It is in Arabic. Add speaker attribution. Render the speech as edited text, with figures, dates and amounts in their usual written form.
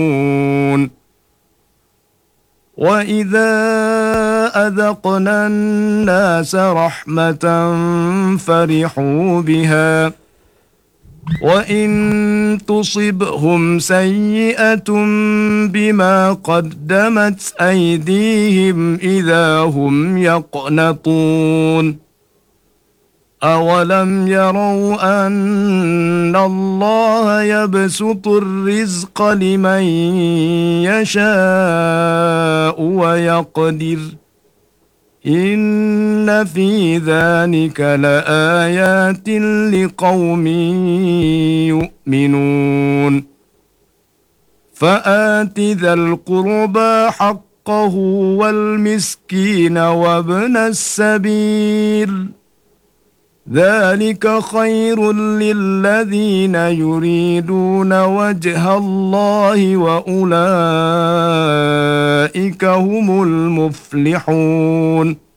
Speaker 1: وَإِذَا أَذَقْنَا النَّاسَ رَحْمَةً فَرِحُوا بِهَا وَإِن تُصِبْهُمْ سَيِّئَةٌ بِمَا قَدَّمَتْ أَيْدِيهِمْ إِذَا هُمْ يَقْنَطُونَ أَوَلَمْ يَرَوْا أَنَّ اللَّهَ يَبْسُطُ الرِّزْقَ لِمَن يَشَاءُ وَيَقْدِرُ إِنَّ في ذَلِكَ لَآيَاتٍ لِقَوْمٍ يُؤْمِنُونَ فَآتِ ذَا الْقُرْبَى حَقَّهُ وَالْمِسْكِينَ وَابْنَ السَّبِيلِ ذَلِكَ خَيْرٌ لِلَّذِينَ يُرِيدُونَ وَجْهَ اللَّهِ وَأُولَئِكَ هُمُ الْمُفْلِحُونَ